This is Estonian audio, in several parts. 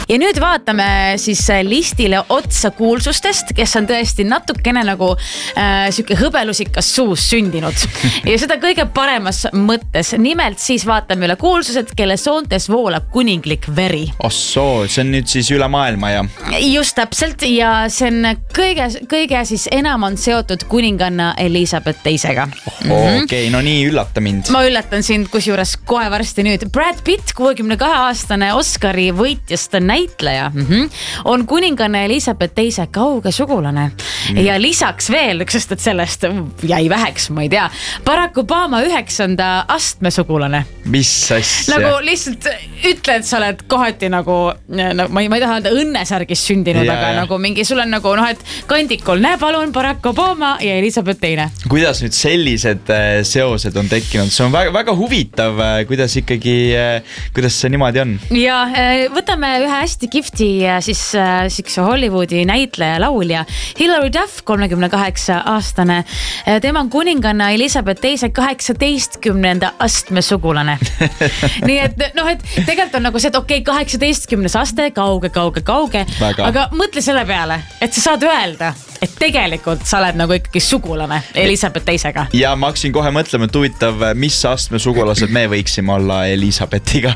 Ja nüüd vaatame siis listile otsa kuulsustest, kes on tõesti natukene nagu siuke hõbelusikas suus sündinud. Ja seda kõige paremas mõttes. Nimelt siis vaatame üle kuulsused, kelle soontes voolab kuninglik veri. Ossoo, see on nüüd siis üle maailma ja... Just täpselt ja see on kõige siis enam on seotud kuninganna Elizabeth teisega. Okei, no nii üllata mind. Ma üllatan sind kusjuures kohe varsti nüüd. Brad Pitt, 62-aastane Oscari võitjast näitleja, on kuninganna Elizabeth teise kauge sugulane. Ja lisaks veel, sest et sellest jäi väheks, ma ei tea, Barack Obama 9. astme sugulane. Mis asja? Nagu lihtsalt ütle, et sa oled kohati nagu ma ei taha öelda õnnesärgis sündinud, aga nagu mingi, sul on nagu et kandikul, näe palun Barack Obama ja Elizabeth teine. Kuidas nüüd sellised seosed on tekkinud? See on väga huvitav, kuidas see niimoodi on. Ja võtame ühe hästi kihvti siis Hollywoodi näitleja laulja Hilary Duff, 38-aastane. Tema on kuninganna Elizabeth teise 18. astme sugulane. Nii et tegelikult on nagu see, et okei, 18. aste, kauge, aga mõtle selle peale, et sa saad öelda, et tegelikult sa oled nagu ikkagi sugulane Elizabeth teisega. Ja ma hakkasin kohe mõtlema, et huvitav, mis astme sugulased me võiksime olla Elizabethiga.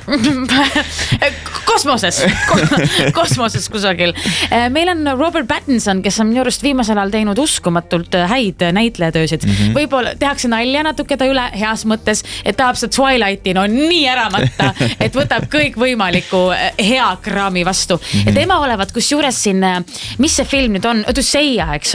Kosmoses kusagil. Meil on Robert Pattinson, kes on minu arust viimasel ajal teinud uskumatult häid näitlejatöösid. Võib-olla tehakse nalja natuke ta üle heas mõttes, et tahab seda Twilighti nii ära matta, et võtab kõik võimaliku hea kraami vastu. Ja tema olevat kusjuures siin, mis see film nüüd on? Odüsseia, eks